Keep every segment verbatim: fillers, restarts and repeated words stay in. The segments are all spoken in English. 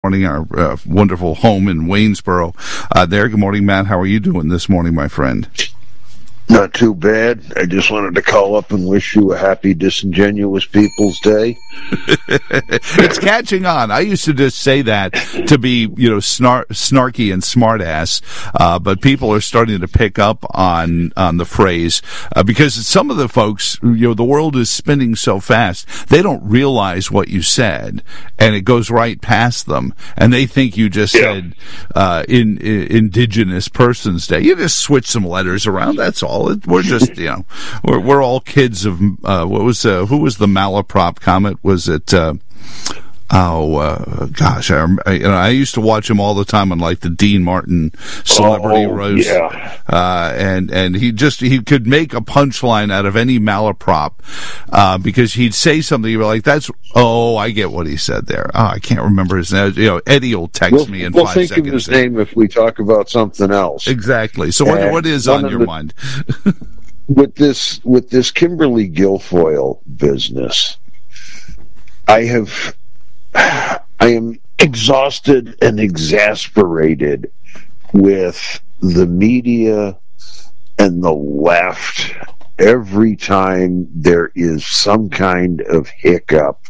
morning, our uh, wonderful home in Waynesboro. Uh, there, good morning, Matt. How are you doing this morning, my friend? Not too bad. I just wanted to call up and wish you a happy Disingenuous People's Day. It's catching on. I used to just say that to be, you know, snar- snarky and smartass, uh, but people are starting to pick up on on the phrase uh, because some of the folks, you know, the world is spinning so fast, they don't realize what you said, and it goes right past them, and they think you just yeah. said uh, in, in Indigenous Persons Day. You just switch some letters around. That's all. We're just, you know, we're we're all kids of uh, what was uh, who was the malaprop comet? Was it? Uh, oh uh, gosh, I, I, you know, I used to watch him all the time on like the Dean Martin Celebrity oh, Roast, yeah. uh, and and he just he could make a punchline out of any malaprop uh, because he'd say something you'd be like, "That's oh, I get what he said there." Oh, I can't remember his name. You know, Eddie will text we'll, me in we'll five think seconds. Of his name if we talk about something else. Exactly. So what, what is on your the, mind? with this with this Kimberly Guilfoyle business, I have I am exhausted and exasperated with the media and the left every time there is some kind of hiccup.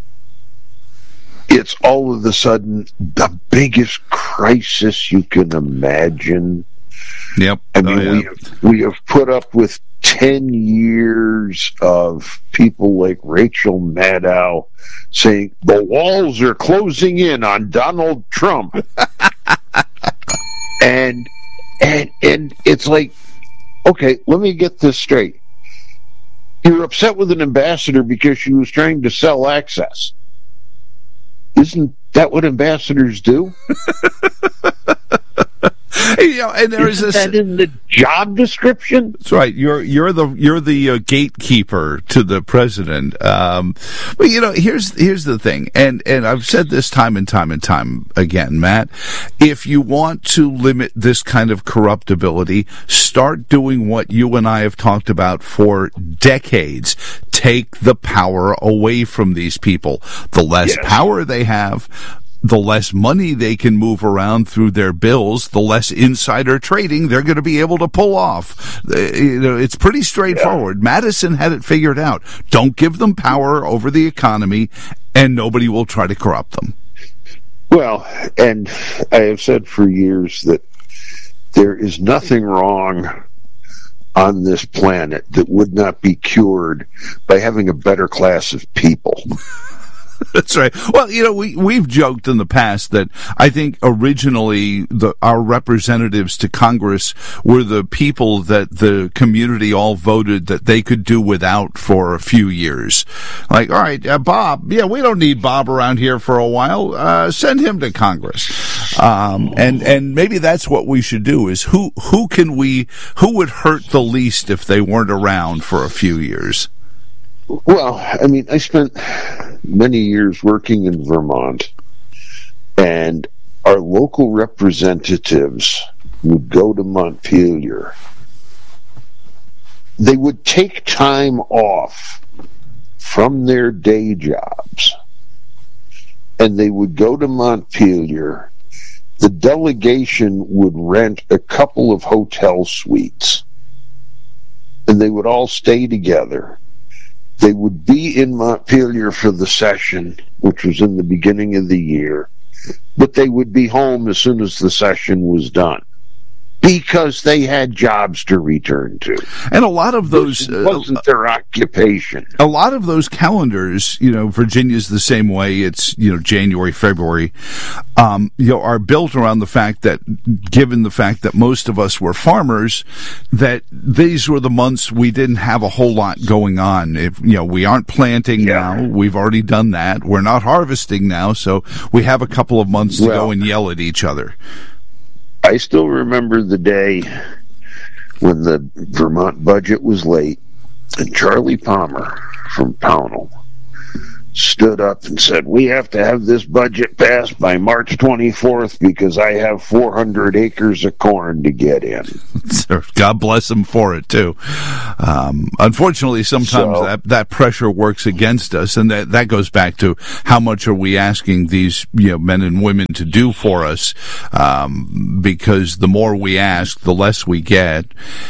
It's all of a sudden the biggest crisis you can imagine. Yep. I mean, oh, yeah. we have, we have put up with ten years of people like Rachel Maddow saying the walls are closing in on Donald Trump, and and and it's like, okay, let me get this straight. You're upset with an ambassador because she was trying to sell access. Isn't that what ambassadors do? You know, and there is Isn't this, that in the job description? That's right. You're you're the you're the uh, gatekeeper to the president. Um, but you know, here's here's the thing, and and I've said this time and time and time again, Matt. If you want to limit this kind of corruptibility, start doing what you and I have talked about for decades. Take the power away from these people. The less yes. power they have, the less money they can move around through their bills, the less insider trading they're going to be able to pull off. You know, it's pretty straightforward. Yeah. Madison had it figured out. Don't give them power over the economy, and nobody will try to corrupt them. Well, and I have said for years that there is nothing wrong on this planet that would not be cured by having a better class of people. That's right. Well, you know, we, we've joked in the past that I think originally the, our representatives to Congress were the people that the community all voted that they could do without for a few years. Like, all right, uh, Bob, yeah, we don't need Bob around here for a while. Uh, send him to Congress. Um, and, and maybe that's what we should do is who, who can we, who would hurt the least if they weren't around for a few years? Well, I mean, I spent many years working in Vermont, and our local representatives would go to Montpelier. They would take time off from their day jobs, and they would go to Montpelier. The delegation would rent a couple of hotel suites, and they would all stay together. They would be in Montpelier for the session, which was in the beginning of the year, but they would be home as soon as the session was done because they had jobs to return to. And a lot of those... It wasn't uh, their occupation. A lot of those calendars, you know, Virginia's the same way. It's, you know, January, February, um, you know, are built around the fact that, given the fact that most of us were farmers, that these were the months we didn't have a whole lot going on. If, you know, we aren't planting yeah. now. We've already done that. We're not harvesting now, so we have a couple of months to well, go and yell at each other. I still remember the day when the Vermont budget was late, and Charlie Palmer from Pownell stood up and said, we have to have this budget passed by March twenty-fourth because I have four hundred acres of corn to get in. God bless him for it, too. Um, unfortunately, sometimes so, that, that pressure works against us, and that, that goes back to how much are we asking these, you know, men and women to do for us, um, because the more we ask, the less we get,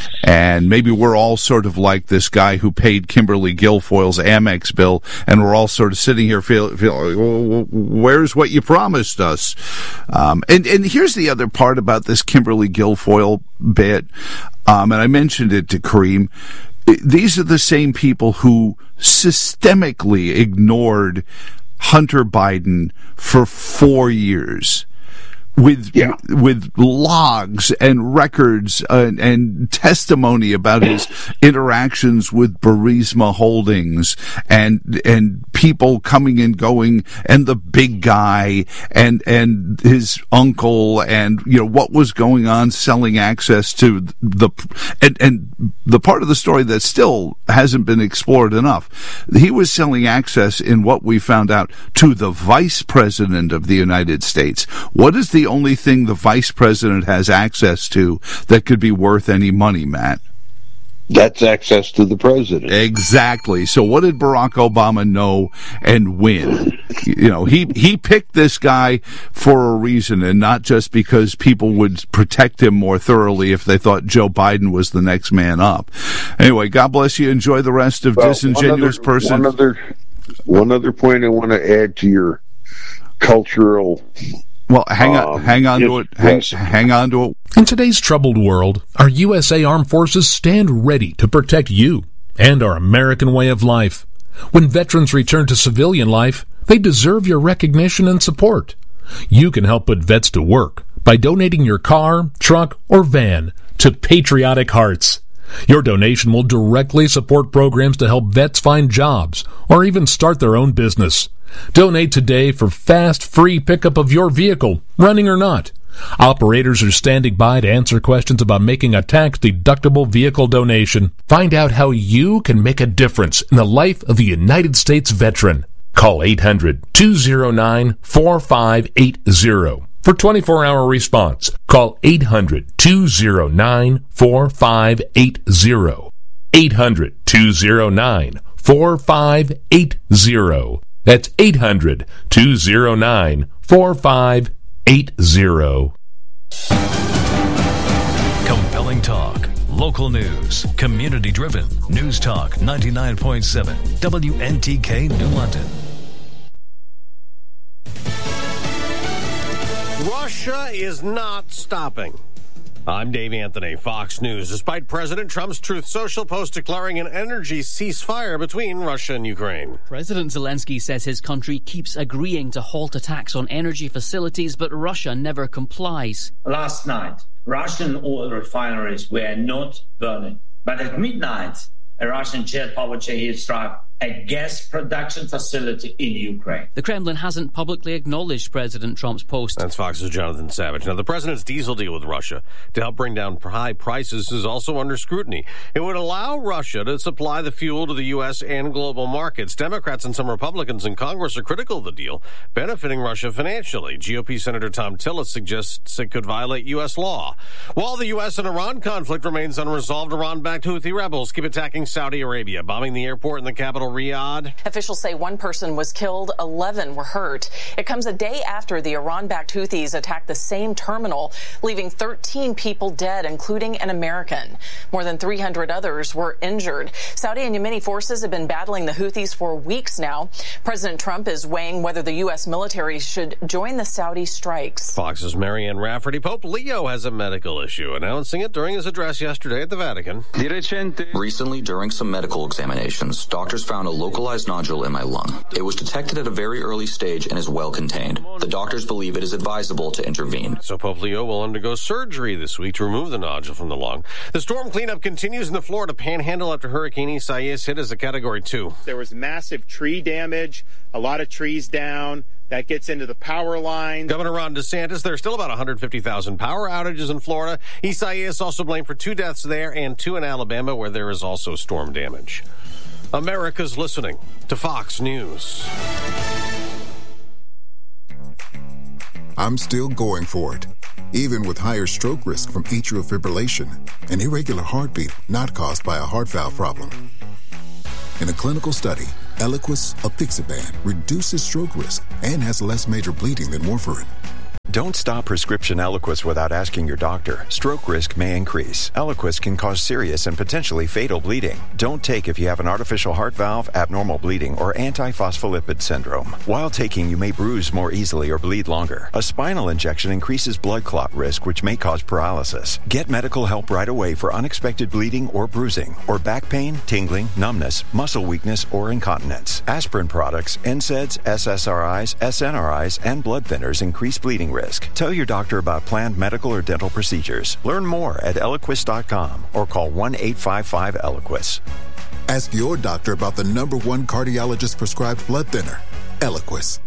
and maybe we're all sort of like this guy who paid Kimberly Guilfoyle's Amex bill, and we're all sort of sitting here feeling, feel, well, where's what you promised us? Um, and, and here's the other part about this Kimberly Guilfoyle bit, um, and I mentioned it to Kareem. These are the same people who systemically ignored Hunter Biden for four years. With yeah. with logs and records uh, and testimony about his interactions with Burisma Holdings and and people coming and going and the big guy and and his uncle and you know what was going on selling access to the and and the part of the story that still hasn't been explored enough. He was selling access in what we found out to the vice president of the United States. What is the only thing the vice president has access to that could be worth any money, Matt? That's access to the president. Exactly. So what did Barack Obama know and win? You know, he, he picked this guy for a reason and not just because people would protect him more thoroughly if they thought Joe Biden was the next man up. Anyway, God bless you. Enjoy the rest of well, Disingenuous one other, Person. One other, one other point I want to add to your cultural... Well, hang on, um, hang on yes, to it. Hang, yes. hang on to it. In today's troubled world, our U S A Armed Forces stand ready to protect you and our American way of life. When veterans return to civilian life, they deserve your recognition and support. You can help put vets to work by donating your car, truck, or van to Patriotic Hearts. Your donation will directly support programs to help vets find jobs or even start their own business. Donate today for fast, free pickup of your vehicle, running or not. Operators are standing by to answer questions about making a tax-deductible vehicle donation. Find out how you can make a difference in the life of a United States veteran. Call eight hundred, two oh nine, four five eight oh for twenty-four hour response. Call eight hundred, two oh nine, four five eight oh. eight hundred, two oh nine, four five eight oh. That's eight hundred, two oh nine, four five eight oh. Compelling talk, local news, community-driven. News Talk ninety-nine point seven, W N T K New London. Russia is not stopping. I'm Dave Anthony, Fox News. Despite President Trump's Truth Social post declaring an energy ceasefire between Russia and Ukraine. President Zelensky says his country keeps agreeing to halt attacks on energy facilities, but Russia never complies. Last night, Russian oil refineries were not burning. But at midnight, a Russian jet powered Shahid struck a gas production facility in Ukraine. The Kremlin hasn't publicly acknowledged President Trump's post. That's Fox's Jonathan Savage. Now, the president's diesel deal with Russia to help bring down high prices is also under scrutiny. It would allow Russia to supply the fuel to the U S and global markets. Democrats and some Republicans in Congress are critical of the deal, benefiting Russia financially. G O P Senator Tom Tillis suggests it could violate U S law. While the U S and Iran conflict remains unresolved, Iran-backed Houthi rebels keep attacking Saudi Arabia, bombing the airport in the capital, Riyadh. Officials say one person was killed, eleven were hurt. It comes a day after the Iran-backed Houthis attacked the same terminal, leaving thirteen people dead, including an American. More than three hundred others were injured. Saudi and Yemeni forces have been battling the Houthis for weeks now. President Trump is weighing whether the U S military should join the Saudi strikes. Fox's Marianne Rafferty. Pope Leo has a medical issue, announcing it during his address yesterday at the Vatican. Recently, during some medical examinations, doctors found a localized nodule in my lung. It was detected at a very early stage and is well contained. The doctors believe it is advisable to intervene. So Pope Leo will undergo surgery this week to remove the nodule from the lung. The storm cleanup continues in the Florida Panhandle after Hurricane Isaias hit as a Category two. There was massive tree damage, a lot of trees down. That gets into the power lines. Governor Ron DeSantis, there are still about one hundred fifty thousand power outages in Florida. Isaias also blamed for two deaths there and two in Alabama, where there is also storm damage. America's listening to Fox News. I'm still going for it, even with higher stroke risk from atrial fibrillation, an irregular heartbeat not caused by a heart valve problem. In a clinical study, Eliquis apixaban reduces stroke risk and has less major bleeding than warfarin. Don't stop prescription Eliquis without asking your doctor. Stroke risk may increase. Eliquis can cause serious and potentially fatal bleeding. Don't take if you have an artificial heart valve, abnormal bleeding, or antiphospholipid syndrome. While taking, you may bruise more easily or bleed longer. A spinal injection increases blood clot risk, which may cause paralysis. Get medical help right away for unexpected bleeding or bruising, or back pain, tingling, numbness, muscle weakness, or incontinence. Aspirin products, N SAIDs, S S R Is, S N R Is, and blood thinners increase bleeding risk. Risk. Tell your doctor about planned medical or dental procedures. Learn more at Eliquis dot com or call one eight five five Eliquis. Ask your doctor about the number one cardiologist prescribed blood thinner, Eliquis.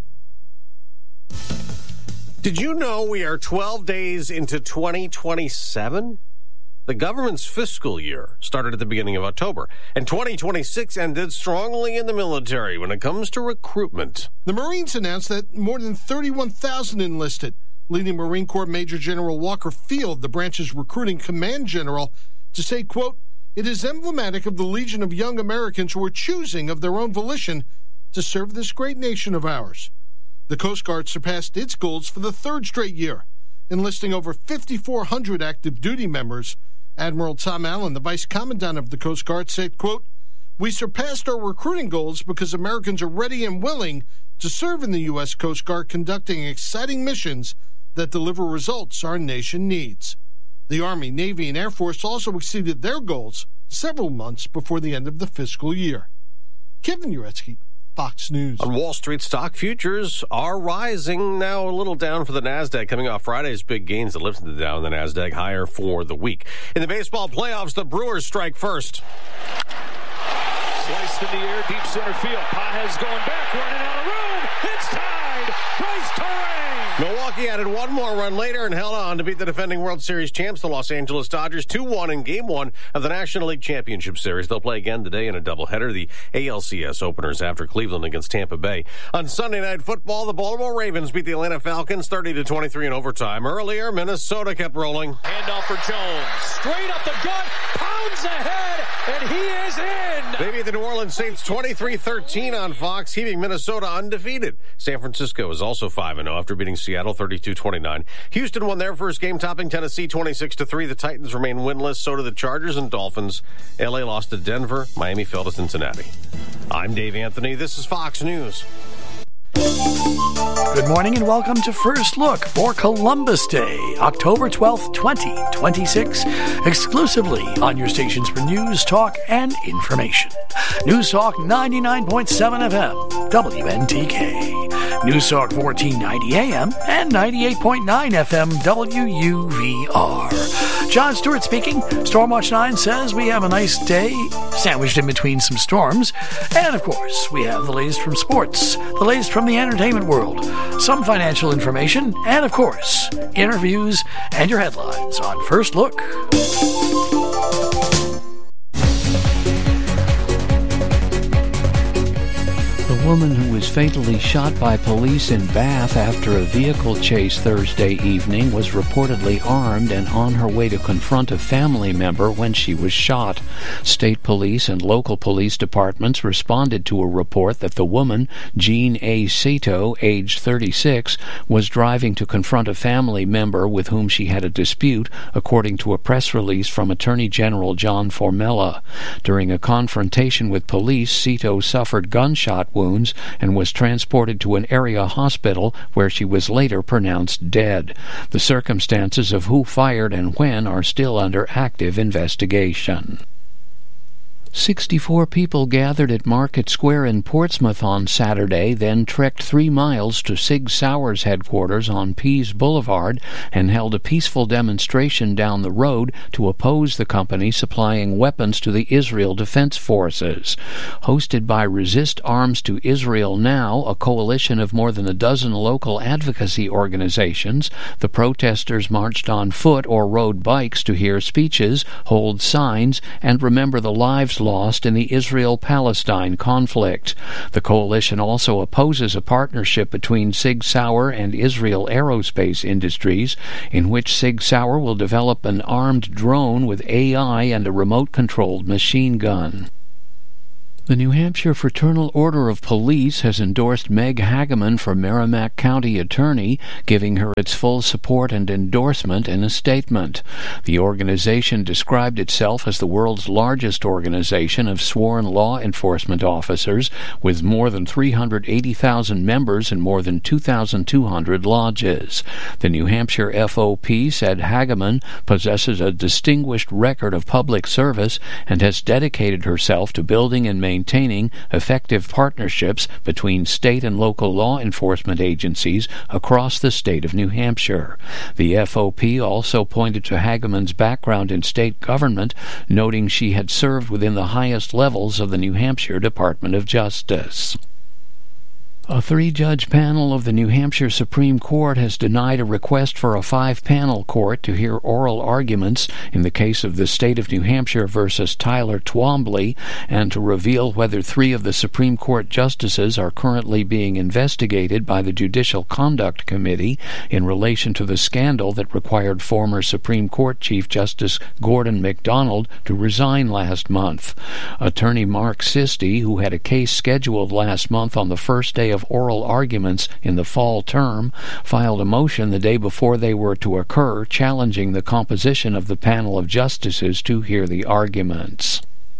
Did you know we are twelve days into twenty twenty-seven? The government's fiscal year started at the beginning of October, and twenty twenty-six ended strongly in the military when it comes to recruitment. The Marines announced that more than thirty-one thousand enlisted, leading Marine Corps Major General Walker Field, the branch's recruiting command general, to say, quote, "It is emblematic of the legion of young Americans who are choosing of their own volition to serve this great nation of ours." The Coast Guard surpassed its goals for the third straight year, enlisting over fifty-four hundred active duty members. Admiral Tom Allen, the Vice Commandant of the Coast Guard, said, quote, "We surpassed our recruiting goals because Americans are ready and willing to serve in the U S Coast Guard, conducting exciting missions that deliver results our nation needs." The Army, Navy, and Air Force also exceeded their goals several months before the end of the fiscal year. Kevin Uretsky, Fox News. On Wall Street, stock futures are rising, now a little down for the NASDAQ, coming off Friday's big gains that lifted the Dow and the NASDAQ higher for the week. In the baseball playoffs, the Brewers strike first. Sliced in the air, deep center field. Pages going back, running out of room. It's tied. Bryce Terang. Milwaukee added one more run later and held on to beat the defending World Series champs, the Los Angeles Dodgers, two one in Game one of the National League Championship Series. They'll play again today in a doubleheader. The A L C S openers after Cleveland against Tampa Bay. On Sunday Night Football, the Baltimore Ravens beat the Atlanta Falcons thirty to twenty-three in overtime. Earlier, Minnesota kept rolling. Handoff for Jones. Straight up the gut, pounds ahead, and he is in. They beat the New Orleans Saints twenty-three thirteen on Fox, keeping Minnesota undefeated. San Francisco is also five and oh after beating Seattle thirty-two twenty-nine. Houston won their first game, topping Tennessee twenty-six to three. The Titans remain winless, so do the Chargers and Dolphins. L A lost to Denver. Miami fell to Cincinnati. I'm Dave Anthony. This is Fox News. Good morning and welcome to First Look for Columbus Day, October twelfth, twenty twenty-six, exclusively on your stations for news, talk, and information. News Talk ninety-nine point seven F M, W N T K. News Talk fourteen ninety A M and ninety-eight point nine F M, W U V R. John Stewart speaking. Stormwatch nine says we have a nice day, sandwiched in between some storms. And, of course, we have the latest from sports, the latest from the entertainment world, some financial information, and, of course, interviews and your headlines on First Look. The woman who was fatally shot by police in Bath after a vehicle chase Thursday evening was reportedly armed and on her way to confront a family member when she was shot. State police and local police departments responded to a report that the woman, Jean A. Cito, age thirty-six, was driving to confront a family member with whom she had a dispute, according to a press release from Attorney General John Formella. During a confrontation with police, Cito suffered gunshot wounds and was transported to an area hospital where she was later pronounced dead. The circumstances of who fired and when are still under active investigation. Sixty-four people gathered at Market Square in Portsmouth on Saturday, then trekked three miles to Sig Sauer's headquarters on Pease Boulevard and held a peaceful demonstration down the road to oppose the company supplying weapons to the Israel Defense Forces. Hosted by Resist Arms to Israel Now, a coalition of more than a dozen local advocacy organizations, the protesters marched on foot or rode bikes to hear speeches, hold signs, and remember the lives lost in the Israel-Palestine conflict. The coalition also opposes a partnership between Sig Sauer and Israel Aerospace Industries, in which Sig Sauer will develop an armed drone with A I and a remote-controlled machine gun. The New Hampshire Fraternal Order of Police has endorsed Meg Hageman for Merrimack County Attorney, giving her its full support and endorsement in a statement. The organization described itself as the world's largest organization of sworn law enforcement officers, with more than three hundred eighty thousand members and more than two thousand two hundred lodges. The New Hampshire F O P said Hageman possesses a distinguished record of public service and has dedicated herself to building and maintaining maintaining effective partnerships between state and local law enforcement agencies across the state of New Hampshire. The F O P also pointed to Hageman's background in state government, noting she had served within the highest levels of the New Hampshire Department of Justice. A three-judge panel of the New Hampshire Supreme Court has denied a request for a five-panel court to hear oral arguments in the case of the State of New Hampshire versus Tyler Twombly, and to reveal whether three of the Supreme Court justices are currently being investigated by the Judicial Conduct Committee in relation to the scandal that required former Supreme Court Chief Justice Gordon MacDonald to resign last month. Attorney Mark Sisti, who had a case scheduled last month on the first day of oral arguments in the fall term, filed a motion the day before they were to occur, challenging the composition of the panel of justices to hear the arguments.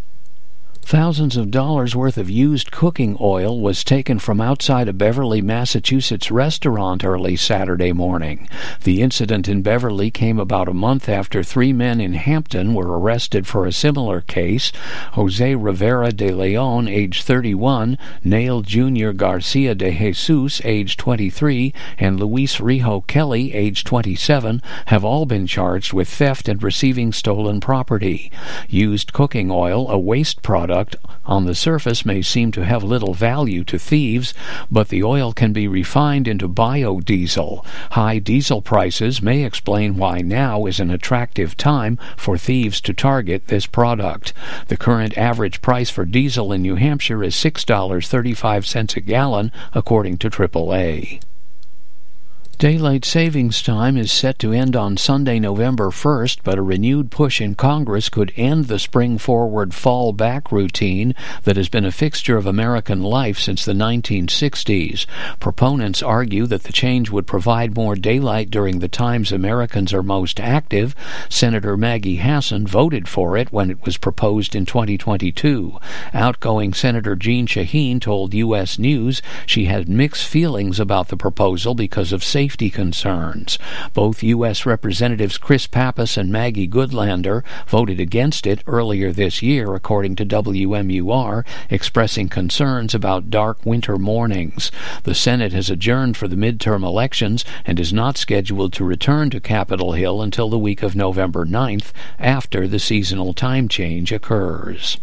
Thousands of dollars worth of used cooking oil was taken from outside a Beverly, Massachusetts restaurant early Saturday morning. The incident in Beverly came about a month after three men in Hampton were arrested for a similar case. Jose Rivera de Leon, age thirty-one, Neil Junior Garcia de Jesus, age twenty-three, and Luis Rijo Kelly, age twenty-seven, have all been charged with theft and receiving stolen property. Used cooking oil, a waste product, on the surface may seem to have little value to thieves, but the oil can be refined into biodiesel. High diesel prices may explain why now is an attractive time for thieves to target this product. The current average price for diesel in New Hampshire is six dollars and thirty-five cents a gallon, according to triple A. Daylight savings time is set to end on Sunday, November first, but a renewed push in Congress could end the spring-forward fall-back routine that has been a fixture of American life since the nineteen sixties. Proponents argue that the change would provide more daylight during the times Americans are most active. Senator Maggie Hassan voted for it when it was proposed in twenty twenty-two. Outgoing Senator Jeanne Shaheen told U S News she had mixed feelings about the proposal because of safety Safety concerns. Both U S Representatives Chris Pappas and Maggie Goodlander voted against it earlier this year, according to W M U R, expressing concerns about dark winter mornings. The Senate has adjourned for the midterm elections and is not scheduled to return to Capitol Hill until the week of November ninth, after the seasonal time change occurs.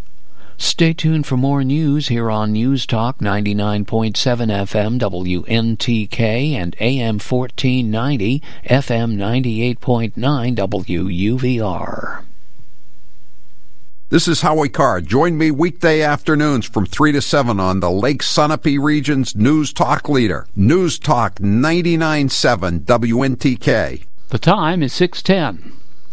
Stay tuned for more news here on News Talk ninety-nine point seven F M W N T K and A M fourteen ninety F M ninety-eight point nine W U V R. This is Howie Carr. Join me weekday afternoons from three to seven on the Lake Sunapee region's News Talk leader. News Talk ninety-nine point seven W N T K. The time is six ten.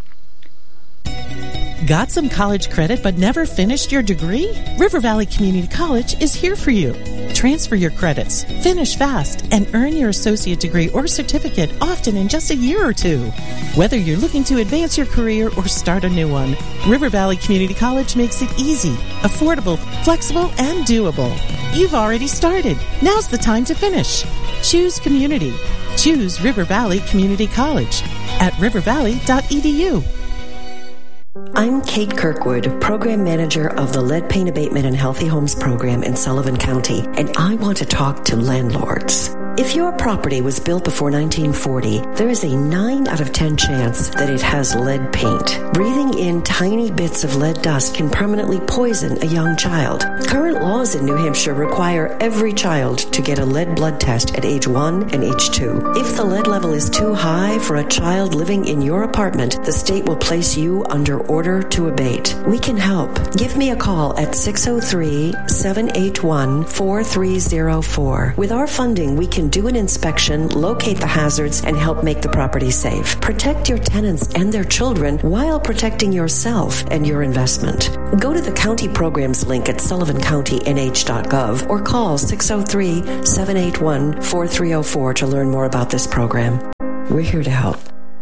Got some college credit but never finished your degree? River Valley Community College is here for you. Transfer your credits, finish fast, and earn your associate degree or certificate often in just a year or two. Whether you're looking to advance your career or start a new one, River Valley Community College makes it easy, affordable, flexible, and doable. You've already started. Now's the time to finish. Choose community. Choose River Valley Community College at river valley dot e d u. I'm Kate Kirkwood, Program Manager of the Lead Paint Abatement and Healthy Homes Program in Sullivan County, and I want to talk to landlords. If your property was built before nineteen forty, there is a nine out of ten chance that it has lead paint. Breathing in tiny bits of lead dust can permanently poison a young child. Current laws in New Hampshire require every child to get a lead blood test at age one and age two. If the lead level is too high for a child living in your apartment, the state will place you under order to abate. We can help. Give me a call at six oh three, seven eight one, four three oh four. With our funding, we can do an inspection, locate the hazards, and help make the property safe. Protect your tenants and their children while protecting yourself and your investment. Go to the county programs link at sullivan county n h dot gov or call six oh three, seven eight one, four three oh four to learn more about this program. We're here to help.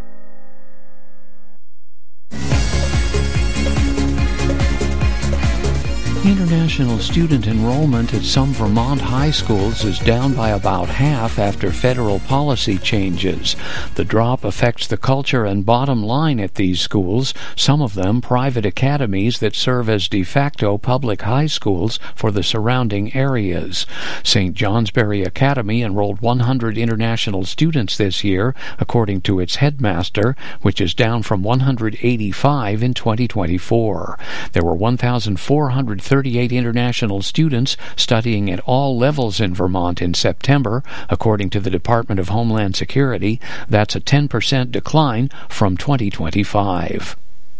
International student enrollment at some Vermont high schools is down by about half after federal policy changes. The drop affects the culture and bottom line at these schools, some of them private academies that serve as de facto public high schools for the surrounding areas. Saint Johnsbury Academy enrolled one hundred international students this year, according to its headmaster, which is down from one hundred eighty-five in twenty twenty-four. There were one thousand four hundred thirty-eight international students studying at all levels in Vermont in September, according to the Department of Homeland Security. That's a ten percent decline from twenty twenty-five.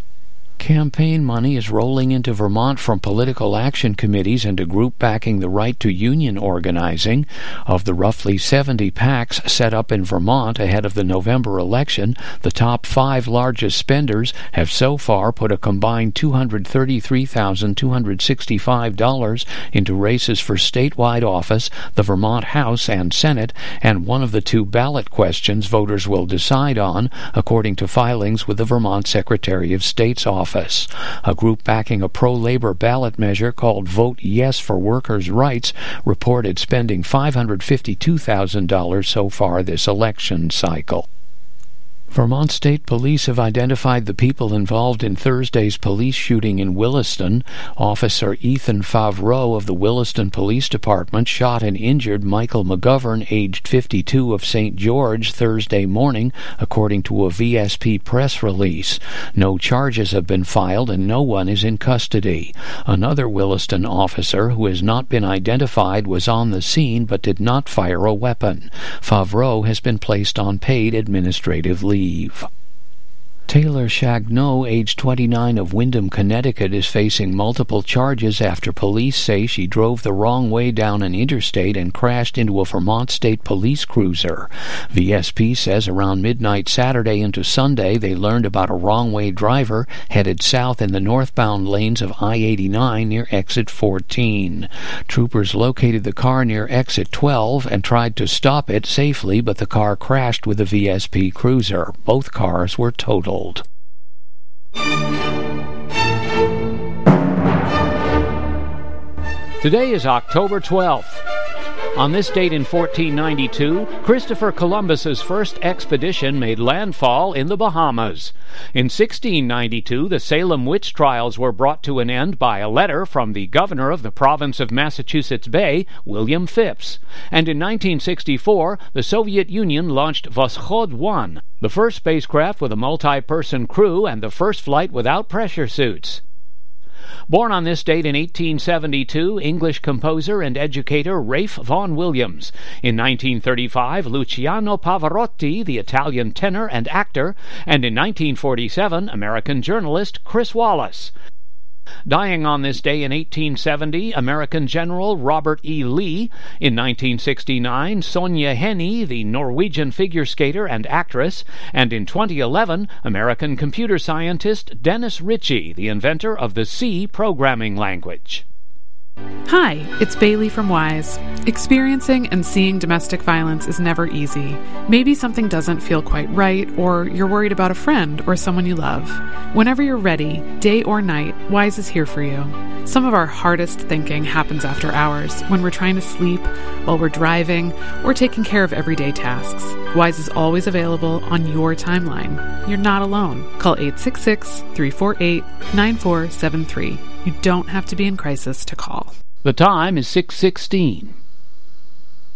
Campaign money is rolling into Vermont from political action committees and a group backing the right to union organizing. Of the roughly seventy PACs set up in Vermont ahead of the November election, the top five largest spenders have so far put a combined two hundred thirty-three thousand two hundred sixty-five dollars into races for statewide office, the Vermont House and Senate, and one of the two ballot questions voters will decide on, according to filings with the Vermont Secretary of State's office. A group backing a pro-labor ballot measure called Vote Yes for Workers' Rights reported spending five hundred fifty-two thousand dollars so far this election cycle. Vermont State Police have identified the people involved in Thursday's police shooting in Williston. Officer Ethan Favreau of the Williston Police Department shot and injured Michael McGovern, aged fifty-two, of Saint George Thursday morning, according to a V S P press release. No charges have been filed and no one is in custody. Another Williston officer, who has not been identified, was on the scene but did not fire a weapon. Favreau has been placed on paid administrative leave. Taylor Chagnon, age twenty-nine, of Windham, Connecticut, is facing multiple charges after police say she drove the wrong way down an interstate and crashed into a Vermont State Police cruiser. V S P says around midnight Saturday into Sunday they learned about a wrong-way driver headed south in the northbound lanes of I eighty-nine near exit fourteen. Troopers located the car near exit twelve and tried to stop it safely, but the car crashed with a V S P cruiser. Both cars were totaled. Today is October twelfth. On this date in fourteen ninety-two, Christopher Columbus's first expedition made landfall in the Bahamas. In sixteen ninety-two, the Salem witch trials were brought to an end by a letter from the governor of the province of Massachusetts Bay, William Phipps. And in nineteen sixty-four, the Soviet Union launched Voskhod one, the first spacecraft with a multi-person crew and the first flight without pressure suits. Born on this date in eighteen seventy-two, English composer and educator Ralph Vaughan Williams. In nineteen thirty-five, Luciano Pavarotti, the Italian tenor and actor. And in nineteen forty-seven, American journalist Chris Wallace. Dying on this day in eighteen seventy, American General Robert E. Lee. In nineteen sixty-nine, Sonja Henie, the Norwegian figure skater and actress. And in twenty eleven, American computer scientist Dennis Ritchie, the inventor of the C programming language. Hi, it's Bailey from Wise. Experiencing and seeing domestic violence is never easy. Maybe something doesn't feel quite right, or you're worried about a friend or someone you love. Whenever you're ready, day or night, Wise is here for you. Some of our hardest thinking happens after hours, when we're trying to sleep, while we're driving, or taking care of everyday tasks. Wise is always available on your timeline. You're not alone. Call eight six six, three four eight, nine four seven three. You don't have to be in crisis to call. The time is six sixteen.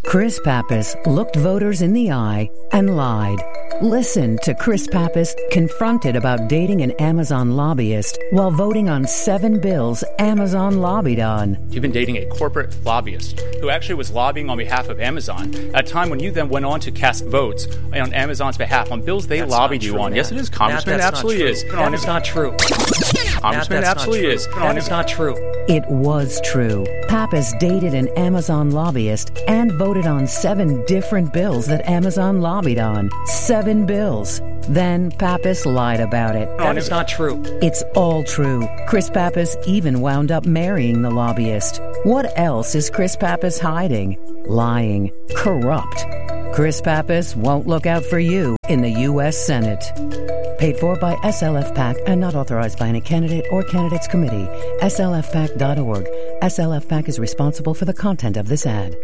Chris Pappas looked voters in the eye and lied. Listen to Chris Pappas confronted about dating an Amazon lobbyist while voting on seven bills Amazon lobbied on. You've been dating a corporate lobbyist who actually was lobbying on behalf of Amazon at a time when you then went on to cast votes on Amazon's behalf on bills they that's lobbied you true, on. Matt. Yes, it is, Congressman. Matt, It absolutely not is. That is not true. Congressman, Matt, absolutely is. That is not true. It was true. Pappas dated an Amazon lobbyist and voted on seven different bills that Amazon lobbied on. Seven bills. Then Pappas lied about it. That is not true. It's all true. Chris Pappas even wound up marrying the lobbyist. What else is Chris Pappas hiding? Lying. Corrupt. Chris Pappas won't look out for you in the U S Senate. Paid for by S L F PAC and not authorized by any candidate or candidates committee. S L F pac dot org. S L F PAC is responsible for the content of this ad.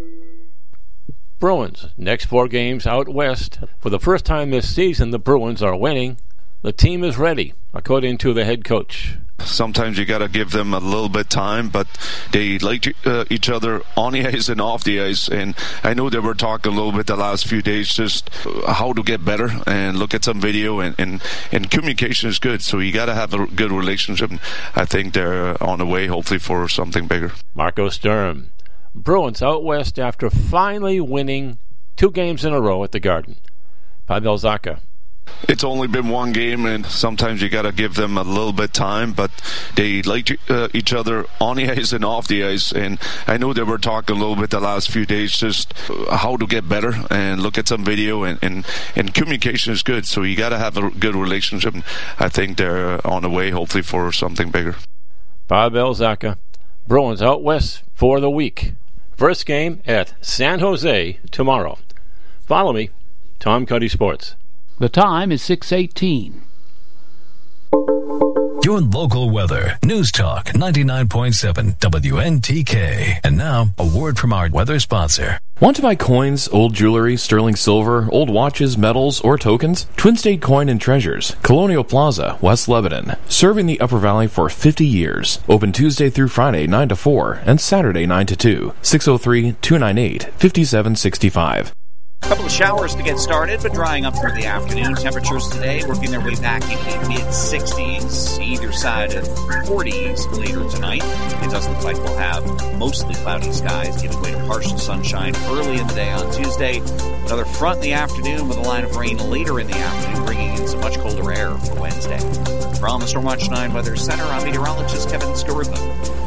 Bruins, next four games out west. For the first time this season, the Bruins are winning. The team is ready, according to the head coach. Sometimes you got to give them a little bit time, but they like uh, each other on the ice and off the ice. And I know they were talking a little bit the last few days, just how to get better and look at some video. And, and, and communication is good, so you got to have a good relationship. I think they're on the way, hopefully, for something bigger. Marco Sturm. Bruins out west after finally winning two games in a row at the Garden. Pavel Zacha. It's only been one game, and sometimes you got to give them a little bit time, but they like uh, each other on the ice and off the ice. And I know they were talking a little bit the last few days, just how to get better and look at some video. And, and, and communication is good, so you got to have a good relationship. I think they're on the way, hopefully, for something bigger. Pavel Zacha. Bruins out west for the week. First game at San Jose tomorrow. Follow me, Tom Cuddy Sports. The time is six eighteen. Your local weather. News Talk ninety-nine point seven W N T K. And now, a word from our weather sponsor. Want to buy coins, old jewelry, sterling silver, old watches, medals, or tokens? Twin State Coin and Treasures, Colonial Plaza, West Lebanon. Serving the Upper Valley for fifty years. Open Tuesday through Friday, nine to four, and Saturday, nine to two. six oh three, two nine eight, five seven six five. A couple of showers to get started, but drying up through the afternoon. Temperatures today working their way back into the mid-sixties, either side of forties later tonight. It does look like we'll have mostly cloudy skies, giving way to partial sunshine early in the day on Tuesday. Another front in the afternoon with a line of rain later in the afternoon, bringing in some much colder air for Wednesday. From the Stormwatch nine Weather Center, I'm meteorologist Kevin Skarupa.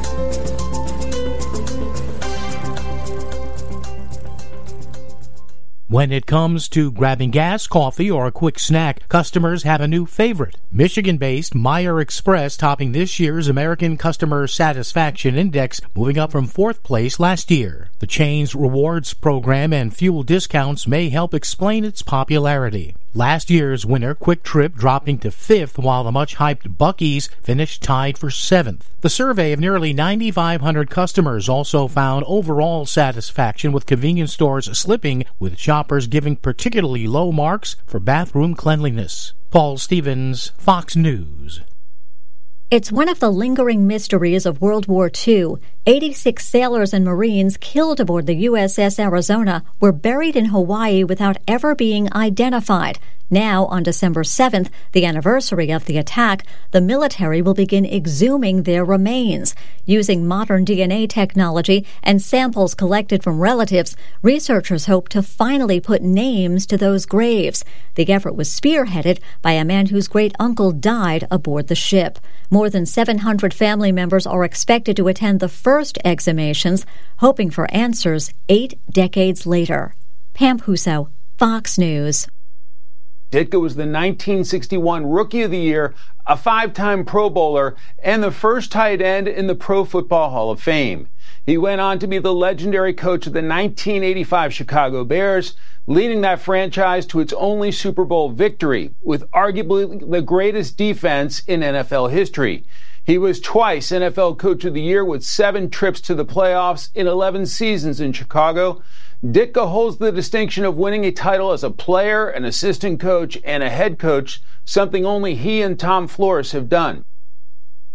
When it comes to grabbing gas, coffee, or a quick snack, customers have a new favorite. Michigan-based Meyer Express topping this year's American Customer Satisfaction Index, moving up from fourth place last year. The chain's rewards program and fuel discounts may help explain its popularity. Last year's winner, Quick Trip, dropping to fifth, while the much-hyped Buc-ee's finished tied for seventh. The survey of nearly ninety-five hundred customers also found overall satisfaction with convenience stores slipping, with shoppers giving particularly low marks for bathroom cleanliness. Paul Stevens, Fox News. It's one of the lingering mysteries of World War Two. eighty-six sailors and Marines killed aboard the U S S Arizona were buried in Hawaii without ever being identified. Now, on December seventh, the anniversary of the attack, the military will begin exhuming their remains. Using modern D N A technology and samples collected from relatives, researchers hope to finally put names to those graves. The effort was spearheaded by a man whose great-uncle died aboard the ship. More than seven hundred family members are expected to attend the first exhumations, hoping for answers eight decades later. Pam Huso, Fox News. Ditka was the nineteen sixty-one Rookie of the Year, a five-time Pro Bowler, and the first tight end in the Pro Football Hall of Fame. He went on to be the legendary coach of the nineteen eighty-five Chicago Bears, leading that franchise to its only Super Bowl victory, with arguably the greatest defense in N F L history. He was twice N F L Coach of the Year with seven trips to the playoffs in eleven seasons in Chicago. Ditka holds the distinction of winning a title as a player, an assistant coach, and a head coach, something only he and Tom Flores have done.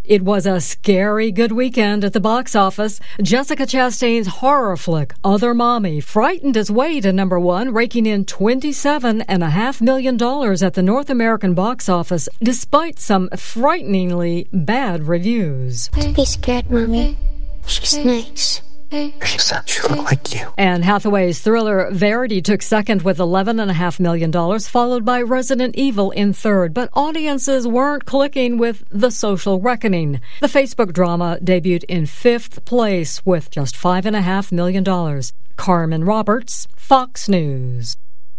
It was a scary good weekend at the box office. Jessica Chastain's horror flick, Other Mommy, frightened its way to number one, raking in twenty-seven point five million dollars at the North American box office, despite some frighteningly bad reviews. Don't be scared, Mommy. She's nice. She said she looked like you. Anne Hathaway's thriller Verity took second with eleven point five million dollars, followed by Resident Evil in third. But audiences weren't clicking with The Social Reckoning. The Facebook drama debuted in fifth place with just five point five million dollars. Carmen Roberts, Fox News.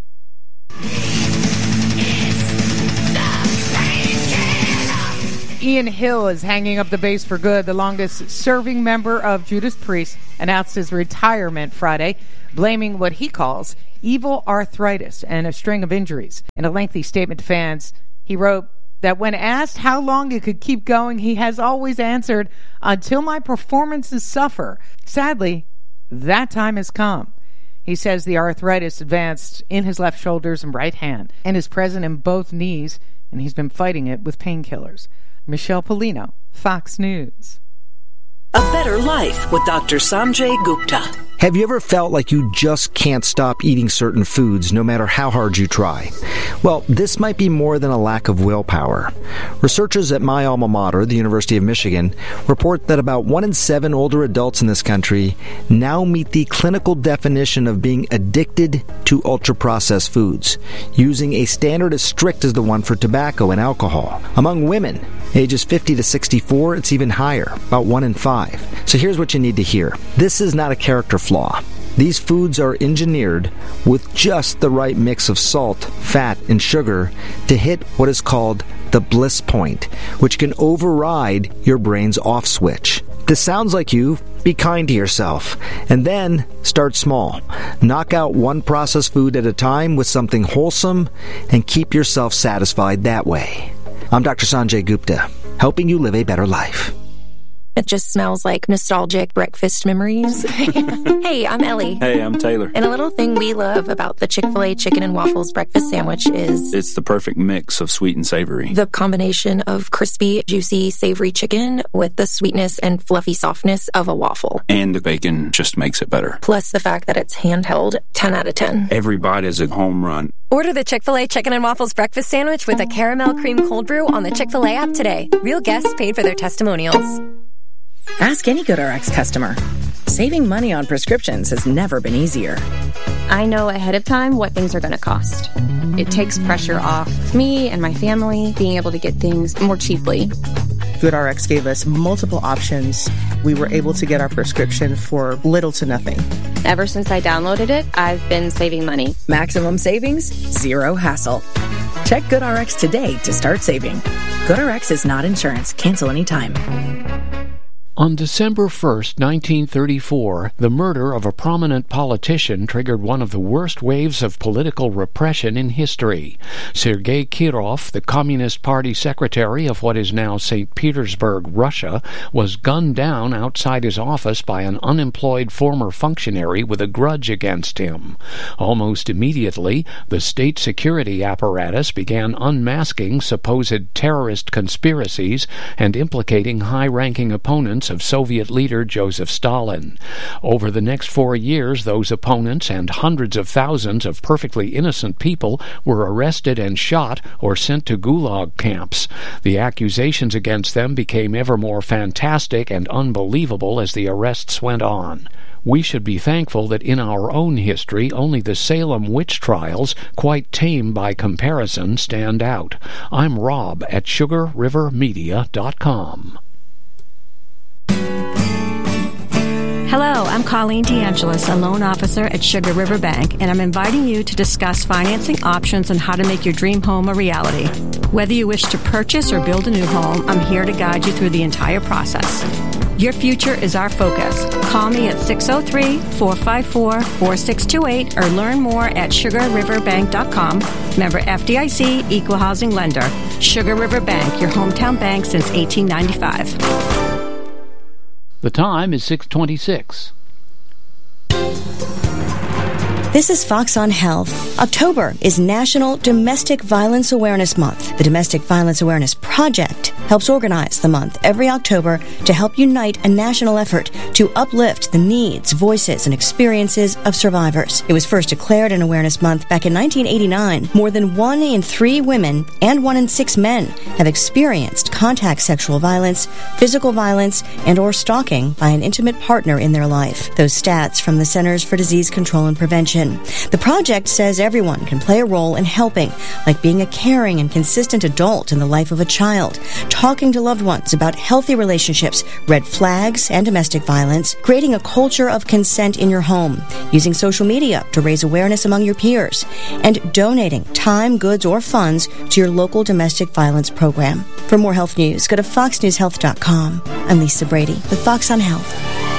Ian Hill is hanging up the bass for good. The longest-serving member of Judas Priest announced his retirement Friday, blaming what he calls evil arthritis and a string of injuries. In a lengthy statement to fans, he wrote that when asked how long he could keep going, he has always answered, "Until my performances suffer." Sadly, that time has come. He says the arthritis advanced in his left shoulders and right hand and is present in both knees, and he's been fighting it with painkillers. Michelle Polino, Fox News. A better life with Doctor Sanjay Gupta. Have you ever felt like you just can't stop eating certain foods no matter how hard you try? Well, this might be more than a lack of willpower. Researchers at my alma mater, the University of Michigan, report that about one in seven older adults in this country now meet the clinical definition of being addicted to ultra-processed foods, using a standard as strict as the one for tobacco and alcohol. Among women, ages fifty to sixty-four, it's even higher, about one in five. So here's what you need to hear. This is not a character flaw. These foods are engineered with just the right mix of salt, fat, and sugar to hit what is called the bliss point, which can override your brain's off switch. This sounds like you. Be kind to yourself. And then start small. Knock out one processed food at a time with something wholesome and keep yourself satisfied that way. I'm Doctor Sanjay Gupta, helping you live a better life. It just smells like nostalgic breakfast memories. Hey, I'm Ellie. Hey, I'm Taylor. And a little thing we love about the Chick-fil-A chicken and waffles breakfast sandwich is... it's the perfect mix of sweet and savory. The combination of crispy, juicy, savory chicken with the sweetness and fluffy softness of a waffle. And the bacon just makes it better. Plus the fact that it's handheld, ten out of ten. Every bite is a home run. Order the Chick-fil-A chicken and waffles breakfast sandwich with a caramel cream cold brew on the Chick-fil-A app today. Real guests paid for their testimonials. Ask any GoodRx customer. Saving money on prescriptions has never been easier. I know ahead of time what things are going to cost. It takes pressure off me and my family being able to get things more cheaply. GoodRx gave us multiple options. We were able to get our prescription for little to nothing. Ever since I downloaded it, I've been saving money. Maximum savings, zero hassle. Check GoodRx today to start saving. GoodRx is not insurance. Cancel anytime. On December first, nineteen thirty-four, the murder of a prominent politician triggered one of the worst waves of political repression in history. Sergei Kirov, the Communist Party secretary of what is now Saint Petersburg, Russia, was gunned down outside his office by an unemployed former functionary with a grudge against him. Almost immediately, the state security apparatus began unmasking supposed terrorist conspiracies and implicating high-ranking opponents of Soviet leader Joseph Stalin. Over the next four years, those opponents and hundreds of thousands of perfectly innocent people were arrested and shot or sent to gulag camps. The accusations against them became ever more fantastic and unbelievable as the arrests went on. We should be thankful that in our own history only the Salem witch trials, quite tame by comparison, stand out. I'm Rob at sugar river media dot com. Hello, I'm Colleen DeAngelis, a loan officer at Sugar River Bank, and I'm inviting you to discuss financing options and how to make your dream home a reality. Whether you wish to purchase or build a new home, I'm here to guide you through the entire process. Your future is our focus. Call me at six oh three, four five four, four six two eight or learn more at sugar river bank dot com. Member F D I C, Equal Housing Lender. Sugar River Bank, your hometown bank since eighteen ninety-five. The time is six twenty-six. This is Fox on Health. October is National Domestic Violence Awareness Month. The Domestic Violence Awareness Project helps organize the month every October to help unite a national effort to uplift the needs, voices, and experiences of survivors. It was first declared an awareness month back in nineteen eighty-nine. More than one in three women and one in six men have experienced contact sexual violence, physical violence, and or stalking by an intimate partner in their life. Those stats from the Centers for Disease Control and Prevention. The project says everyone can play a role in helping, like being a caring and consistent adult in the life of a child, talking to loved ones about healthy relationships, red flags, and domestic violence, creating a culture of consent in your home, using social media to raise awareness among your peers, and donating time, goods, or funds to your local domestic violence program. For more health news, go to fox news health dot com. I'm Lisa Brady with Fox on Health.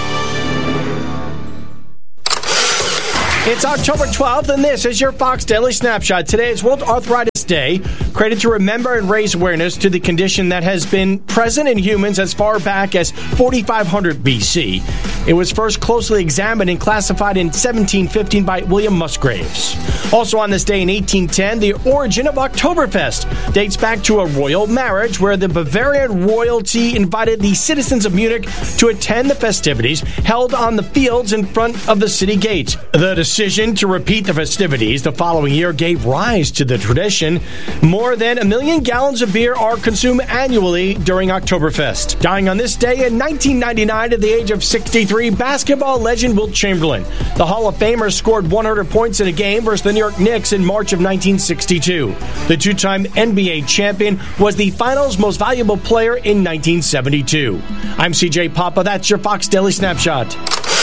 It's October twelfth, and this is your Fox Daily Snapshot. Today is World Arthritis Day, created to remember and raise awareness to the condition that has been present in humans as far back as forty-five hundred B C. It was first closely examined and classified in seventeen fifteen by William Musgraves. Also on this day in eighteen ten, the origin of Oktoberfest dates back to a royal marriage where the Bavarian royalty invited the citizens of Munich to attend the festivities held on the fields in front of the city gates. The decision to repeat the festivities the following year gave rise to the tradition. More than a million gallons of beer are consumed annually during Oktoberfest. Dying on this day in nineteen ninety-nine at the age of sixty-three, basketball legend Wilt Chamberlain. The Hall of Famer scored one hundred points in a game versus the New York Knicks in March of nineteen sixty-two. The two-time N B A champion was the finals most valuable player in nineteen seventy-two. I'm C J Papa. That's your Fox Daily Snapshot.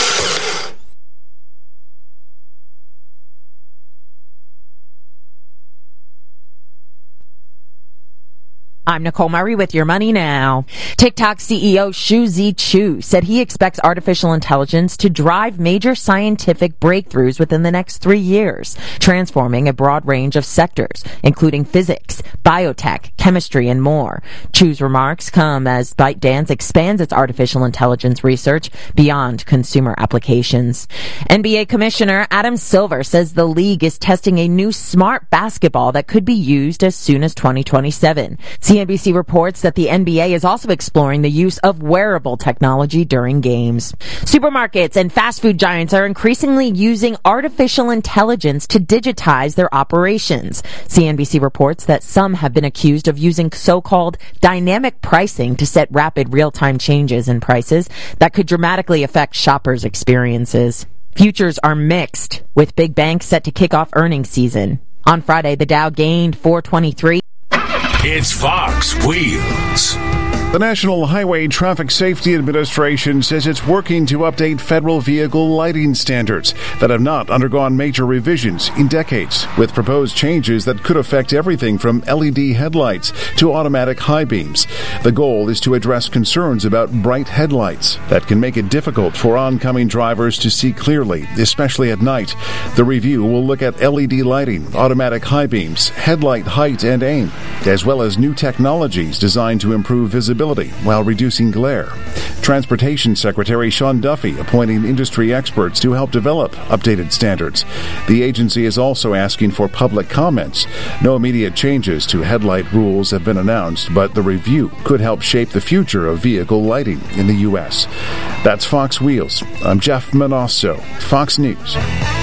I'm Nicole Murray with Your Money Now. TikTok C E O Xu Zhiqiu said he expects artificial intelligence to drive major scientific breakthroughs within the next three years, transforming a broad range of sectors, including physics, biotech, chemistry, and more. Chu's remarks come as ByteDance expands its artificial intelligence research beyond consumer applications. N B A Commissioner Adam Silver says the league is testing a new smart basketball that could be used as soon as twenty twenty-seven. C N B C reports that the N B A is also exploring the use of wearable technology during games. Supermarkets and fast food giants are increasingly using artificial intelligence to digitize their operations. C N B C reports that some have been accused of using so-called dynamic pricing to set rapid real-time changes in prices that could dramatically affect shoppers' experiences. Futures are mixed, with big banks set to kick off earnings season. On Friday, the Dow gained four twenty-three. It's Fox Wheels. The National Highway Traffic Safety Administration says it's working to update federal vehicle lighting standards that have not undergone major revisions in decades, with proposed changes that could affect everything from L E D headlights to automatic high beams. The goal is to address concerns about bright headlights that can make it difficult for oncoming drivers to see clearly, especially at night. The review will look at L E D lighting, automatic high beams, headlight height and aim, as well as new technologies designed to improve visibility while reducing glare. Transportation Secretary Sean Duffy appointing industry experts to help develop updated standards. The agency is also asking for public comments. No immediate changes to headlight rules have been announced, but the review could help shape the future of vehicle lighting in the U S. That's Fox Wheels. I'm Jeff Manosso, Fox News.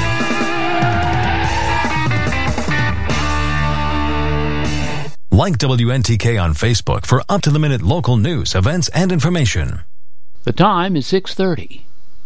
Like W N T K on Facebook for up-to-the-minute local news, events, and information. The time is six thirty.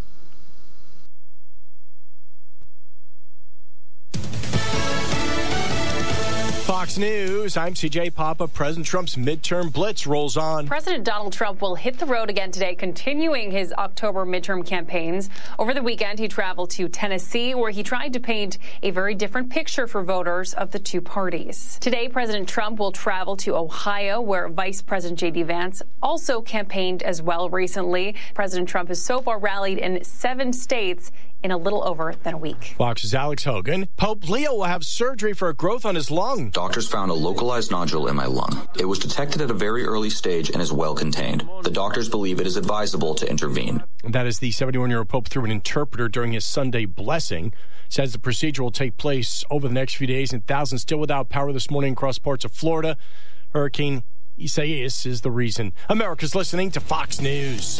Fox News, I'm C J Papa. President Trump's midterm blitz rolls on. President Donald Trump will hit the road again today, continuing his October midterm campaigns. Over the weekend, he traveled to Tennessee, where he tried to paint a very different picture for voters of the two parties. Today, President Trump will travel to Ohio, where Vice President J D Vance also campaigned as well recently. President Trump has so far rallied in seven states in a little over than a week. Fox's Alex Hogan. Pope Leo will have surgery for a growth on his lung. Doctors found a localized nodule in my lung. It was detected at a very early stage and is well contained. The doctors believe it is advisable to intervene. And that is the seventy-one-year-old Pope through an interpreter during his Sunday blessing. Says the procedure will take place over the next few days, and thousands still without power this morning across parts of Florida. Hurricane Isaias is the reason. America's listening to Fox News.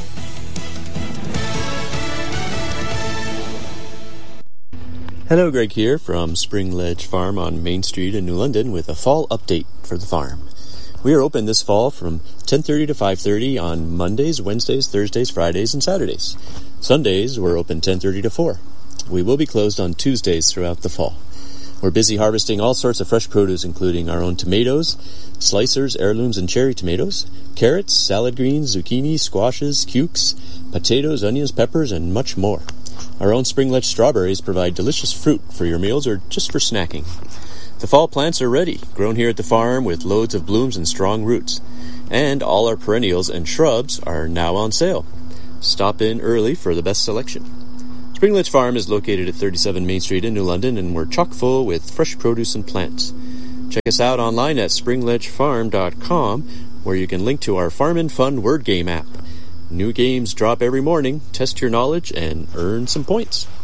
Hello, Greg here from Spring Ledge Farm on Main Street in New London with a fall update for the farm. We are open this fall from ten thirty to five thirty on Mondays, Wednesdays, Thursdays, Fridays, and Saturdays. Sundays, we're open ten thirty to four. We will be closed on Tuesdays throughout the fall. We're busy harvesting all sorts of fresh produce, including our own tomatoes, slicers, heirlooms, and cherry tomatoes, carrots, salad greens, zucchini, squashes, cukes, potatoes, onions, peppers, and much more. Our own Spring Ledge strawberries provide delicious fruit for your meals or just for snacking. The fall plants are ready, grown here at the farm with loads of blooms and strong roots. And all our perennials and shrubs are now on sale. Stop in early for the best selection. Spring Ledge Farm is located at thirty-seven Main Street in New London, and we're chock full with fresh produce and plants. Check us out online at spring ledge farm dot com, where you can link to our Farm and Fun word game app. New games drop every morning. Test your knowledge and earn some points.